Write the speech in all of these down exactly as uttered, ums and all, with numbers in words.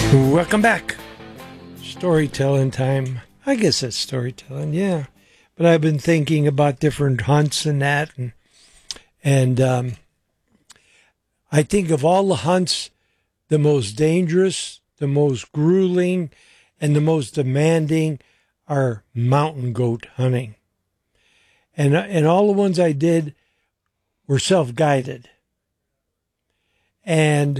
Welcome back. Storytelling time. I guess that's storytelling, yeah. But I've been thinking about different hunts and that, and and um, I think of all the hunts, the most dangerous, the most grueling, and the most demanding are mountain goat hunting. And and all the ones I did were self-guided. And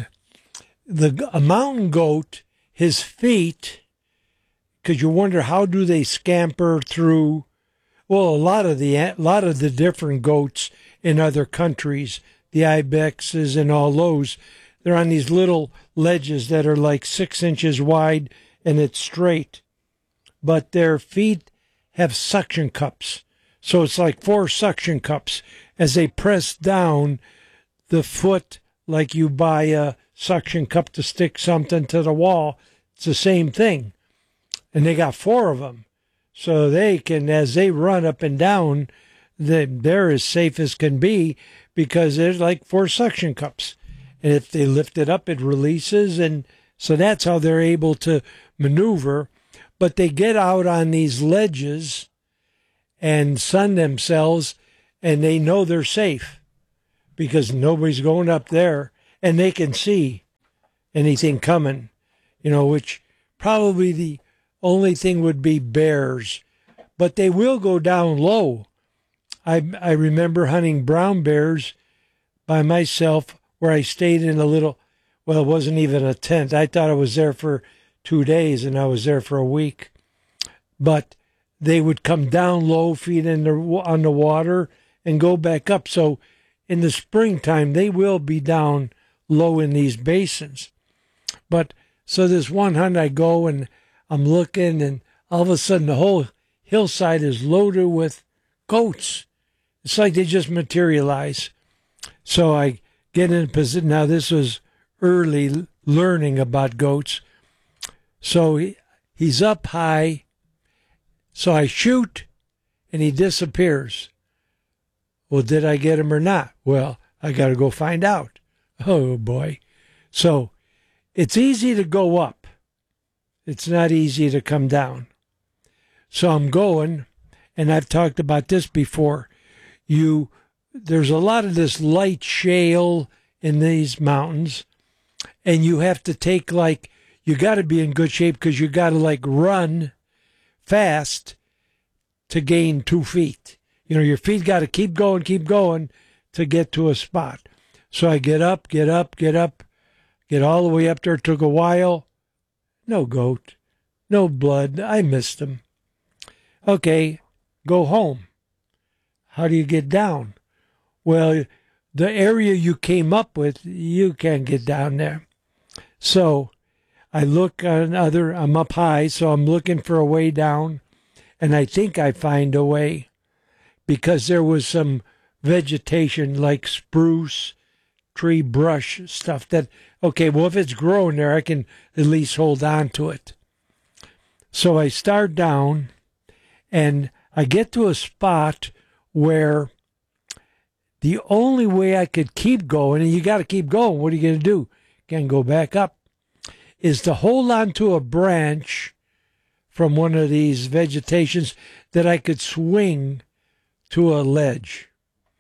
the a mountain goat, his feet, because you wonder how do they scamper through. Well, a lot of the a lot of the different goats in other countries, the ibexes and all those, they're on these little ledges that are like six inches wide and it's straight, but their feet have suction cups, so it's like four suction cups as they press down the foot, like you buy a suction cup to stick something to the wall. It's the same thing. And they got four of them. So they can, as they run up and down, they're as safe as can be because there's like four suction cups. And if they lift it up, it releases. And so that's how they're able to maneuver. But they get out on these ledges and sun themselves, and they know they're safe because nobody's going up there. And they can see anything coming, you know, which probably the only thing would be bears. But they will go down low. I, I remember hunting brown bears by myself where I stayed in a little, well, it wasn't even a tent. I thought I was there for two days and I was there for a week. But they would come down low, feet in the, on the water, and go back up. So in the springtime, they will be down low in these basins. But so this one hunt I go and I'm looking, and all of a sudden the whole hillside is loaded with goats. It's like they just materialize. So I get in position. Now this was early learning about goats. So he, he's up high. So I shoot and he disappears. Well, did I get him or not? Well, I got to go find out. Oh, boy. So it's easy to go up. It's not easy to come down. So I'm going, and I've talked about this before. You, there's a lot of this light shale in these mountains, and you have to take, like, you got to be in good shape because you got to, like, run fast to gain two feet. You know, your feet got to keep going, keep going to get to a spot. So I get up, get up, get up, get all the way up there. It took a while. No goat, no blood. I missed him. Okay, go home. How do you get down? Well, the area you came up with, you can't get down there. So I look on other, I'm up high, so I'm looking for a way down. And I think I find a way because there was some vegetation like spruce, tree brush stuff that, okay, well, if it's growing there, I can at least hold on to it. So I start down and I get to a spot where the only way I could keep going, and you got to keep going, what are you going to do? Can't go back up, is to hold on to a branch from one of these vegetations that I could swing to a ledge.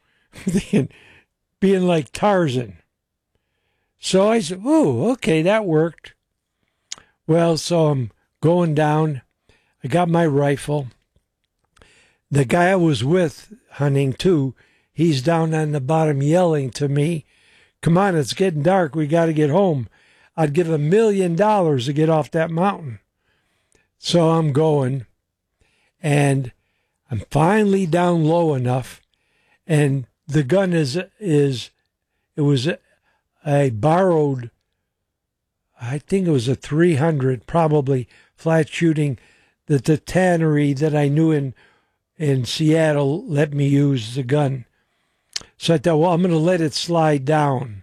Being like Tarzan. So I said, oh, okay, that worked. Well, so I'm going down. I got my rifle. The guy I was with hunting too, he's down on the bottom yelling to me, come on, it's getting dark. We got to get home. I'd give a million dollars to get off that mountain. So I'm going, and I'm finally down low enough, and the gun is, is it was a, a borrowed, I think it was a three hundred, probably, flat shooting, that the tannery that I knew in, in Seattle let me use the gun. So I thought, well, I'm going to let it slide down.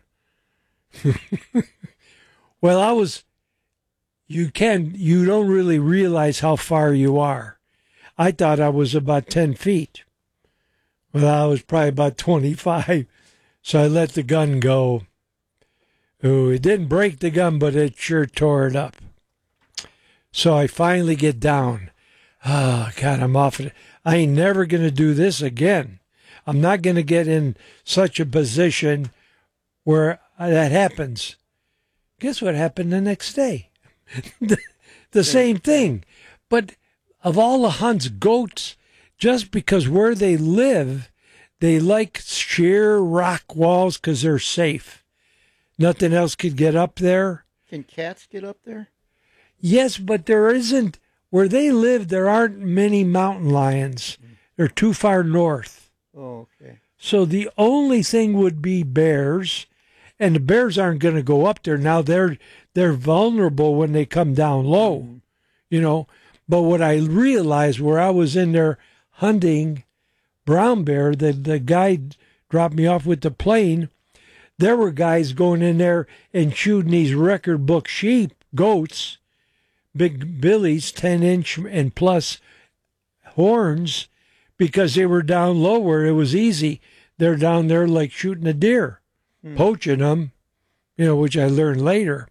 Well, I was, you can, you don't really realize how far you are. I thought I was about ten feet. Well, I was probably about twenty-five. So I let the gun go. Oh, it didn't break the gun, but it sure tore it up. So I finally get down. Oh, God, I'm off it. I ain't never going to do this again. I'm not going to get in such a position where that happens. Guess what happened the next day? the, the same thing. But of all the hunts, goats, just because where they live, they like sheer rock walls because they're safe. Nothing else could get up there. Can cats get up there? Yes, but there isn't. Where they live, there aren't many mountain lions. They're too far north. Oh, okay. So the only thing would be bears, and the bears aren't going to go up there. Now they're they're vulnerable when they come down low, mm-hmm. you know. But what I realized where I was in there hunting brown bear, the, the guy dropped me off with the plane, there were guys going in there and shooting these record book sheep, goats, big billies, ten inch and plus horns, because they were down low where it was easy. They're down there like shooting a deer, hmm. poaching them, you know, which I learned later.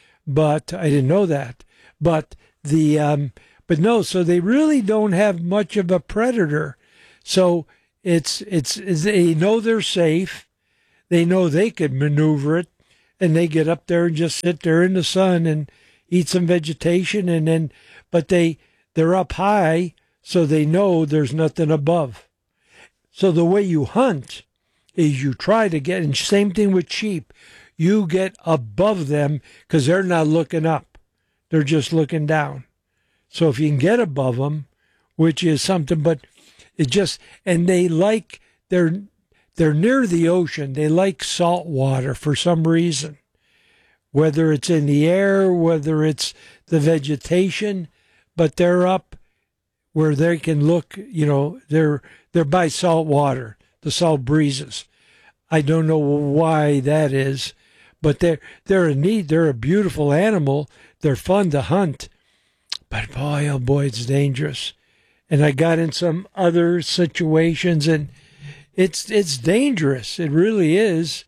But I didn't know that. But the, um, but no, so they really don't have much of a predator. So it's, it's, it's they know they're safe. They know they could maneuver it, and they get up there and just sit there in the sun and eat some vegetation, and then, but they, they're up high, so they know there's nothing above. So the way you hunt is you try to get, and same thing with sheep, you get above them because they're not looking up. They're just looking down. So if you can get above them, which is something, but it just, and they like, they're, they're near the ocean. They like salt water for some reason. Whether it's in the air, whether it's the vegetation, but they're up where they can look, you know, they're they're by salt water, the salt breezes. I don't know why that is, but they're they're a neat, they're a beautiful animal. They're fun to hunt, but boy, oh boy, it's dangerous. And I got in some other situations, and it's it's dangerous. It really is,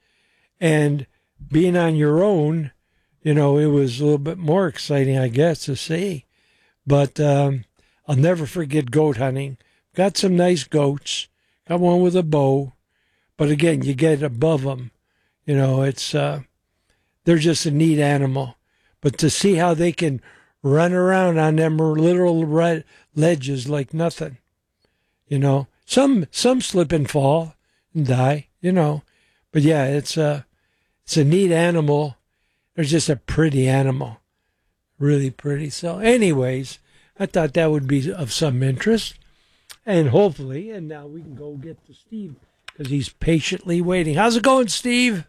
and being on your own, you know, it was a little bit more exciting, I guess, to see. But um, I'll never forget goat hunting. Got some nice goats. Got one with a bow. But again, you get above them. You know, it's uh, they're just a neat animal. But to see how they can run around on them little red ledges like nothing, you know. Some some slip and fall and die, you know. But yeah, it's a, it's a neat animal. They're just a pretty animal. Really pretty. So anyways, I thought that would be of some interest. And hopefully, and now we can go get to Steve because he's patiently waiting. How's it going, Steve?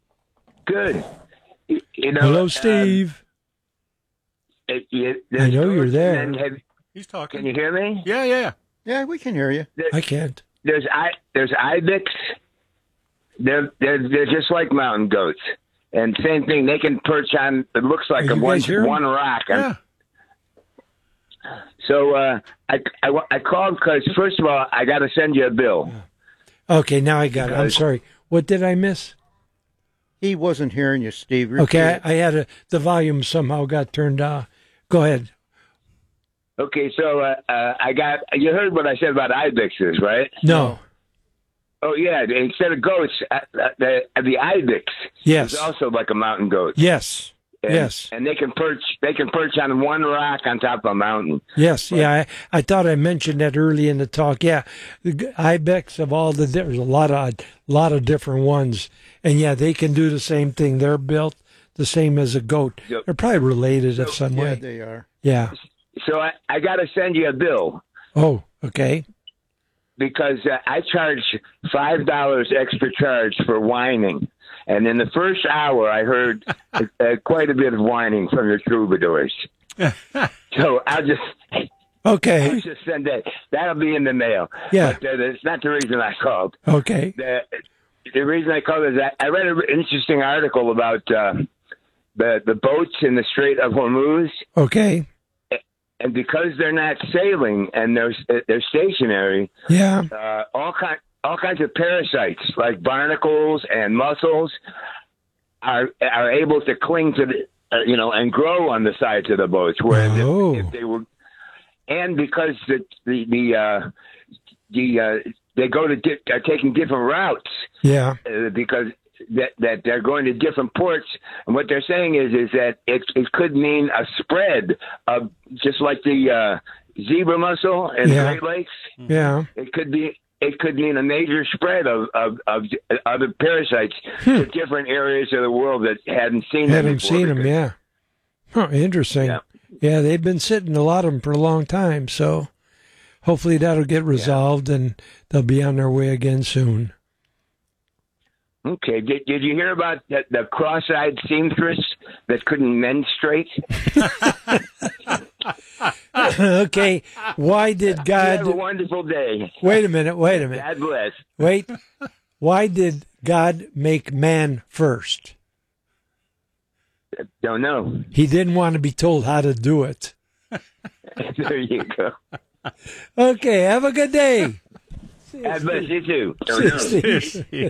Good. You, you know, hello, Steve. Um, it, it, I know you're there. Have, he's talking. Can you hear me? Yeah, yeah, yeah. Yeah, we can hear you. There, I can't. There's I. There's ibex. They're they're they're just like mountain goats, and same thing. They can perch on. It looks like a one one rock. Yeah. So uh, I, I I called because first of all I got to send you a bill. Okay, now I got it. I'm sorry. What did I miss? He wasn't hearing you, Steve. Repeat. Okay, I, I had a, the volume somehow got turned off. Go ahead. Okay, so uh, uh, I got. You heard what I said about ibexes, right? No. Oh yeah, instead of goats, uh, the the ibex yes. is also like a mountain goat. Yes. And, yes. And they can perch. They can perch on one rock on top of a mountain. Yes. But, yeah. I, I thought I mentioned that early in the talk. Yeah. The ibex of all the there's a lot of a lot of different ones, and yeah, they can do the same thing. They're built the same as a goat. Yep. They're probably related so, in some yeah, way. they are. Yeah. So I, I got to send you a bill. Oh, okay. Because uh, I charge five dollars extra charge for whining. And in the first hour, I heard uh, quite a bit of whining from your troubadours. So I'll just okay. I'll just send that. That'll be in the mail. Yeah, but uh, that's not the reason I called. Okay. The, the reason I called is that I read an interesting article about uh, the the boats in the Strait of Hormuz. Okay. And because they're not sailing and they're they're stationary, yeah, uh, all kind. All kinds of parasites like barnacles and mussels are are able to cling to the uh, you know, and grow on the sides of the boats. Whereas Oh. if, if they were, and because the the the uh, the uh, they go to di- are taking different routes. Yeah. Uh, because that that they're going to different ports, and what they're saying is is that it it could mean a spread of just like the uh, zebra mussel in Yeah. Great Lakes. Yeah. It could be it could mean a major spread of of, of other parasites to different areas of the world that hadn't seen them Hmm. Hadn't before. seen them, because- yeah. Huh, interesting. Yeah. Yeah, they've been sitting a lot of them for a long time, so hopefully that'll get resolved and they'll be on their way again soon. Okay. Did Did you hear about the, the cross-eyed seamstress that couldn't menstruate? Okay, why did Have a God... wonderful day. Wait a minute, wait a minute. God bless. Wait. Why did God make man first? Don't know. He didn't want to be told how to do it. There you go. Okay, have a good day. God bless you too. Don't know.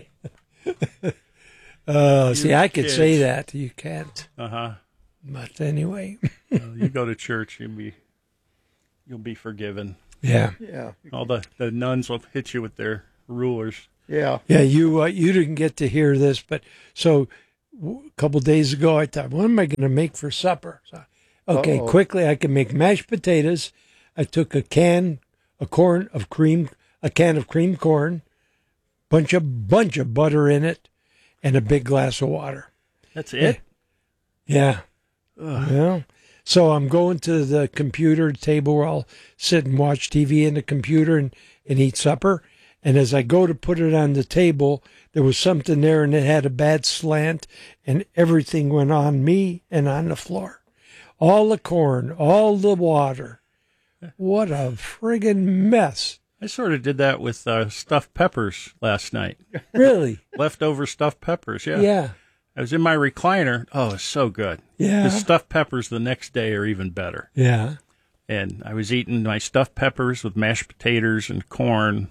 Oh, see, I could kids. say that. You can't. Uh huh. But anyway. Well, you go to church, you'll be you'll be forgiven. Yeah. Yeah. All the, the nuns will hit you with their rulers. Yeah. Yeah, you uh, you didn't get to hear this, but so w- a couple days ago I thought, what am I going to make for supper? So, okay, Uh-oh. quickly, I can make mashed potatoes. I took a can, a corn of cream, a can of cream corn, bunch of bunch of butter in it, and a big glass of water. That's it. Yeah. Well, so I'm going to the computer table where I'll sit and watch T V in the computer and, and eat supper. And as I go to put it on the table, there was something there and it had a bad slant and everything went on me and on the floor. All the corn, all the water. What a friggin' mess. I sort of did that with uh, stuffed peppers last night. Really? Leftover stuffed peppers. Yeah. Yeah. I was in my recliner. Oh, it's so good. Yeah. The stuffed peppers the next day are even better. Yeah. And I was eating my stuffed peppers with mashed potatoes and corn,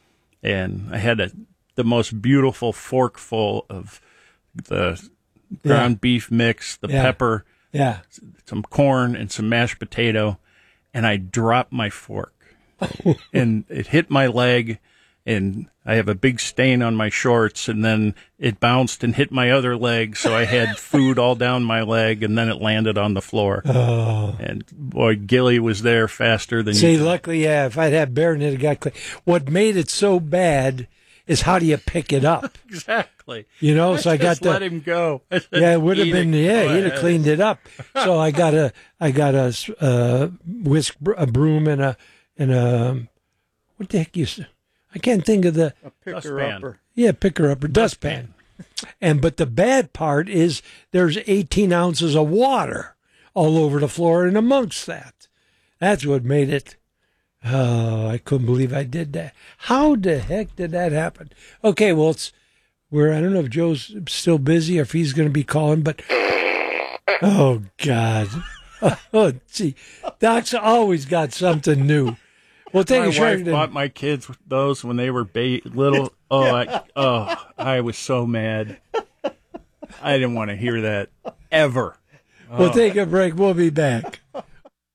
and I had a, the most beautiful forkful of the ground beef mix, the Yeah. pepper, Yeah. some corn, and some mashed potato, and I dropped my fork, and it hit my leg, and I have a big stain on my shorts, and then it bounced and hit my other leg, so I had food all down my leg, and then it landed on the floor. Oh. And boy, Gilly was there faster than See, you. luckily, yeah, if I'd had Baron, it'd got clean. What made it so bad is how do you pick it up? Exactly. You know, so I got Just let the him go. yeah, it would have Eat been it. yeah, Go he'd have ahead. cleaned it up. So I got a I got a uh, whisk br- a broom and a and a what the heck you s- I can't think of the A picker Dustpan. upper. yeah picker upper dustpan. And but the bad part is there's eighteen ounces of water all over the floor and amongst that. That's what made it. Oh, I couldn't believe I did that. How the heck did that happen? Okay, well, it's where I don't know if Joe's still busy or if he's going to be calling, but oh God, oh gee, Doc's always got something new. We'll take My a wife short. bought my kids those when they were ba- little. Oh, I, oh, I was so mad. I didn't want to hear that ever. We'll take a break. We'll be back.